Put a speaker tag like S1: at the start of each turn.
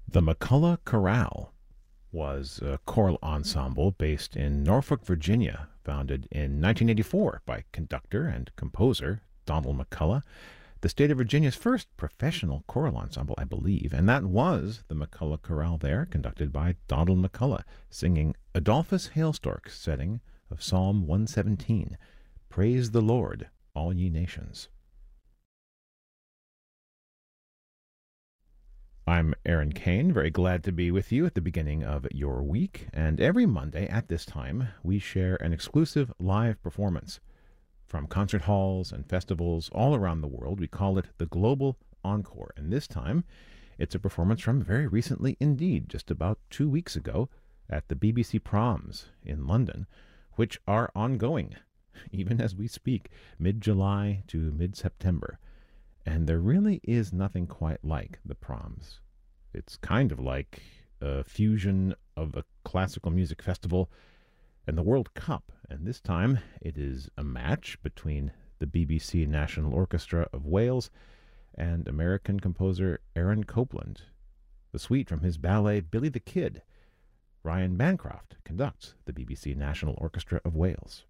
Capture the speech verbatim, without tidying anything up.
S1: The McCullough Chorale was a choral ensemble based in Norfolk, Virginia, founded in nineteen eighty-four by conductor and composer Donald McCullough, the state of Virginia's first professional choral ensemble, I believe, and that was the McCullough Chorale there, conducted by Donald McCullough, singing Adolphus Hailstork's setting of Psalm one seventeen, Praise the Lord, all ye nations. I'm Aaron Kane, very glad to be with you at the beginning of your week, and every Monday at this time we share an exclusive live performance. From concert halls and festivals all around the world, we call it the Global Encore, and this time it's a performance from very recently indeed, just about two weeks ago, at the B B C Proms in London, which are ongoing, even as we speak, mid-July to mid-September. And there really is nothing quite like the Proms. It's kind of like a fusion of a classical music festival and the World Cup. And this time it is a match between the B B C National Orchestra of Wales and American composer Aaron Copland. The suite from his ballet Billy the Kid. Ryan Bancroft conducts the B B C National Orchestra of Wales.